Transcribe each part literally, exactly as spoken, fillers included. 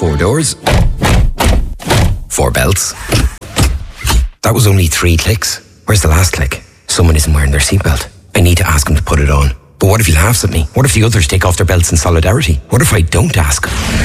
Four doors. Four belts. That was only three clicks. Where's the last click? Someone isn't wearing their seatbelt. I need to ask him to put it on. But what if he laughs at me? What if the others take off their belts in solidarity? What if I don't ask?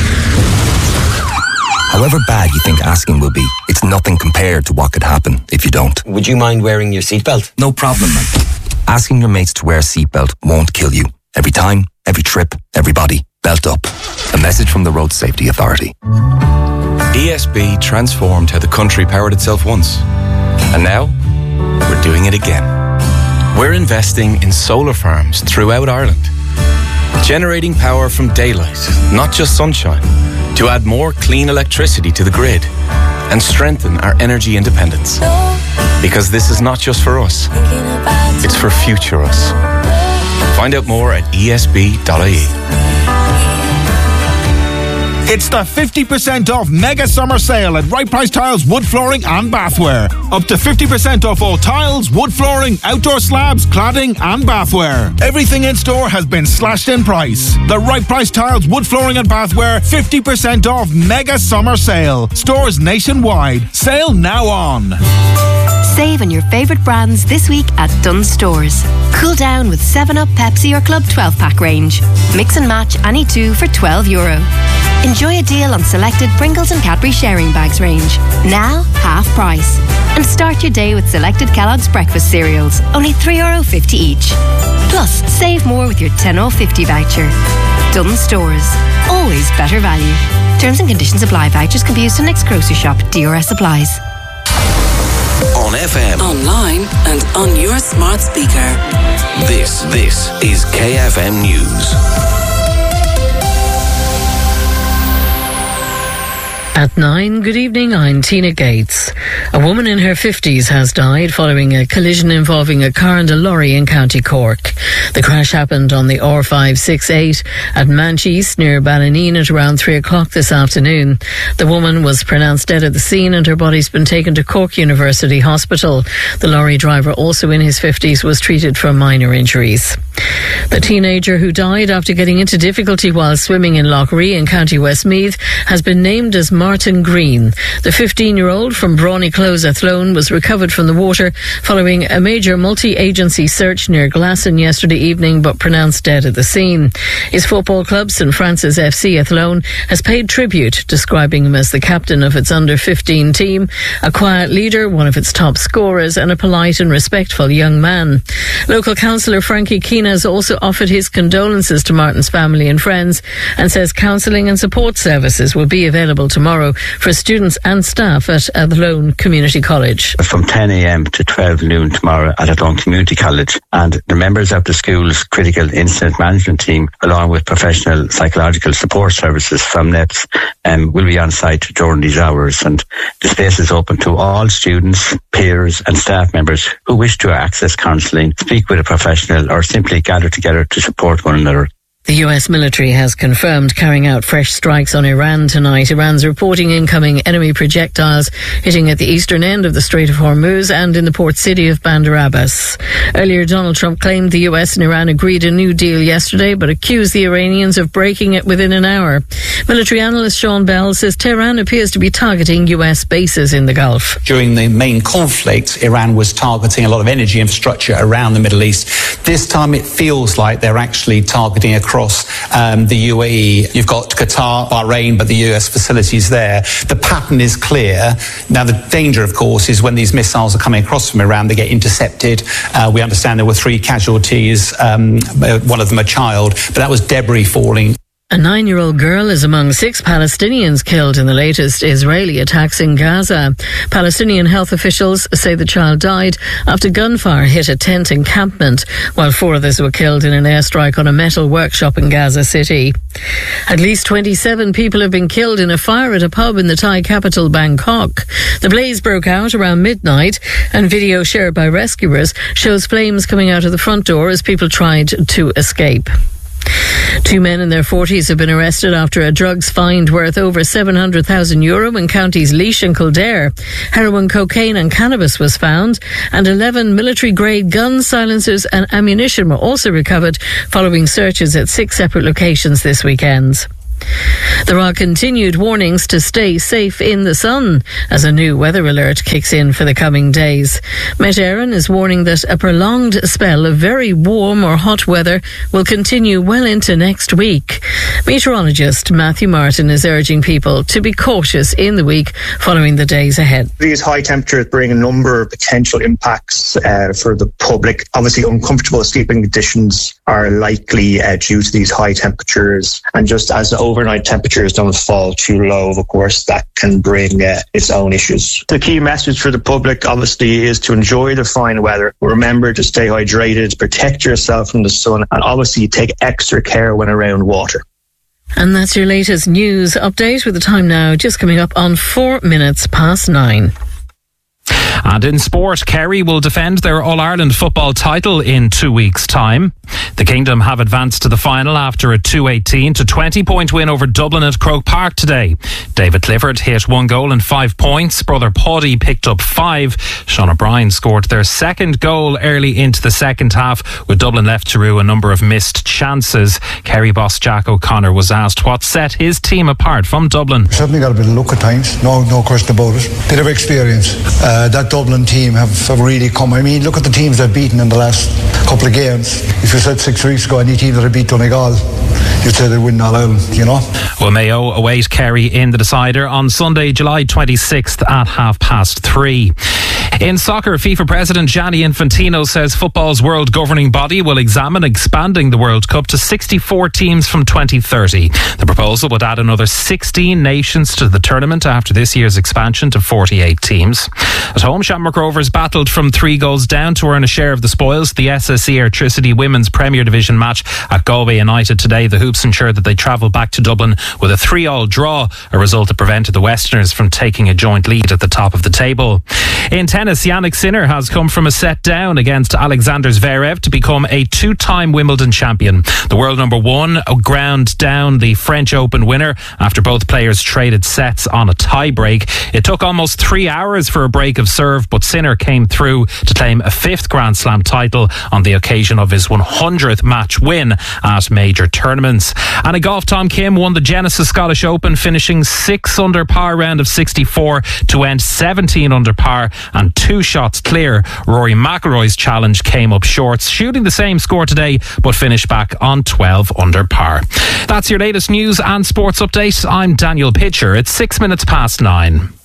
However bad you think asking will be, it's nothing compared to what could happen if you don't. Would you mind wearing your seatbelt? No problem, man. Asking your mates to wear a seatbelt won't kill you. Every time, every trip, everybody, belt up. A message from the Road Safety Authority. E S B transformed how the country powered itself once. And now, we're doing it again. We're investing in solar farms throughout Ireland. Generating power from daylight, not just sunshine, to add more clean electricity to the grid and strengthen our energy independence. Because this is not just for us, it's for future us. Find out more at E S B dot I E. It's the fifty percent off mega summer sale at Right Price Tiles Wood Flooring and Bathware. Up to fifty percent off all tiles, wood flooring, outdoor slabs, cladding and bathware. Everything in store has been slashed in price. The Right Price Tiles Wood Flooring and Bathware fifty percent off mega summer sale. Stores nationwide. Sale now on. Save on your favourite brands this week at Dunnes Stores. Cool down with seven up, Pepsi or Club twelve pack range. Mix and match any two for twelve euro. Enjoy a deal on selected Pringles and Cadbury sharing bags range. Now, half price. And start your day with selected Kellogg's breakfast cereals. Only three euro fifty each. Plus, save more with your ten euro fifty voucher. Dunnes Stores. Always better value. Terms and conditions apply. Vouchers can be used in next grocery shop. D R S applies. On F M, online and on your smart speaker. This, this is K F M News. At nine, good evening, I'm Tina Gates. A woman in her fifties has died following a collision involving a car and a lorry in County Cork. The crash happened on the R five sixty-eight at Manch East near Ballyneen at around three o'clock this afternoon. The woman was pronounced dead at the scene and her body's been taken to Cork University Hospital. The lorry driver, also in his fifties, was treated for minor injuries. The teenager who died after getting into difficulty while swimming in Lough Ree in County Westmeath has been named as Martin Green. The fifteen-year-old from Brawny Close, Athlone, was recovered from the water following a major multi-agency search near Glasson yesterday evening, but pronounced dead at the scene. His football club, St Francis F C Athlone, has paid tribute, describing him as the captain of its under fifteen team, a quiet leader, one of its top scorers, and a polite and respectful young man. Local councillor Frankie Keena has also offered his condolences to Martin's family and friends and says counselling and support services will be available tomorrow for students and staff at Athlone Community College. From ten a m to twelve noon tomorrow at Athlone Community College, and the members of the school's critical incident management team, along with professional psychological support services from N E P S, um, will be on site during these hours, and the space is open to all students, peers and staff members who wish to access counselling, speak with a professional or simply gather together to support one another. The U S military has confirmed carrying out fresh strikes on Iran tonight. Iran's reporting incoming enemy projectiles hitting at the eastern end of the Strait of Hormuz and in the port city of Bandar Abbas. Earlier, Donald Trump claimed the U S and Iran agreed a new deal yesterday, but accused the Iranians of breaking it within an hour. Military analyst Sean Bell says Tehran appears to be targeting U S bases in the Gulf. During the main conflict, Iran was targeting a lot of energy infrastructure around the Middle East. This time it feels like they're actually targeting across um, the U A E. You've got Qatar, Bahrain, but the U S facilities there. The pattern is clear. Now, the danger, of course, is when these missiles are coming across from Iran, they get intercepted. Uh, we understand there were three casualties, um, one of them a child, but that was debris falling. A nine-year-old girl is among six Palestinians killed in the latest Israeli attacks in Gaza. Palestinian health officials say the child died after gunfire hit a tent encampment, while four others were killed in an airstrike on a metal workshop in Gaza City. At least twenty-seven people have been killed in a fire at a pub in the Thai capital, Bangkok. The blaze broke out around midnight, and video shared by rescuers shows flames coming out of the front door as people tried to escape. Two men in their forties have been arrested after a drugs find worth over seven hundred thousand euro in counties Laois and Kildare. Heroin, cocaine and cannabis was found, and eleven military-grade guns, silencers and ammunition were also recovered following searches at six separate locations this weekend. There are continued warnings to stay safe in the sun as a new weather alert kicks in for the coming days. Met Éireann is warning that a prolonged spell of very warm or hot weather will continue well into next week. Meteorologist Matthew Martin is urging people to be cautious in the week following the days ahead. These high temperatures bring a number of potential impacts uh, for the public. Obviously, uncomfortable sleeping conditions are likely uh, due to these high temperatures, and just as the overnight temperatures don't fall too low, of course, that can bring uh, its own issues. The key message for the public, obviously, is to enjoy the fine weather. Remember to stay hydrated, protect yourself from the sun, and obviously take extra care when around water. And that's your latest news update, with the time now just coming up on four minutes past nine. And in sport, Kerry will defend their All-Ireland football title in two weeks' time. The Kingdom have advanced to the final after a two eighteen to twenty point win over Dublin at Croke Park today. David Clifford hit one goal and five points. Brother Paddy picked up five. Sean O'Brien scored their second goal early into the second half, with Dublin left to rue a number of missed chances. Kerry boss Jack O'Connor was asked what set his team apart from Dublin. Certainly got a bit of luck at times, no no question about it. Bit of experience. Uh, that Dublin team have, have really come. I mean, look at the teams they've beaten in the last couple of games. If you said six weeks ago any team that had beat Donegal, you'd say they'd win All-Ireland, you know. Well, Mayo await Kerry in the decider on Sunday, July twenty-sixth at half past three. In soccer, FIFA President Gianni Infantino says football's world governing body will examine expanding the World Cup to sixty-four teams from twenty thirty. The proposal would add another sixteen nations to the tournament after this year's expansion to forty-eight teams. At home, Shamrock Rovers battled from three goals down to earn a share of the spoils. The S S E Airtricity Women's Premier Division match at Galway United today. The Hoops ensured that they travelled back to Dublin with a three all draw, a result that prevented the Westerners from taking a joint lead at the top of the table. In tennis, Jannik Sinner has come from a set down against Alexander Zverev to become a two-time Wimbledon champion. The world number one ground down the French Open winner after both players traded sets on a tie-break. It took almost three hours for a break of serve, but Sinner came through to claim a fifth Grand Slam title on the occasion of his one hundredth match win at major tournaments. And in golf, Tom Kim won the Genesis Scottish Open, finishing six under par round of sixty-four to end seventeen under par and two shots clear. Rory McIlroy's challenge came up short, shooting the same score today, but finished back on twelve under par. That's your latest news and sports update. I'm Daniel Pitcher. It's six minutes past nine.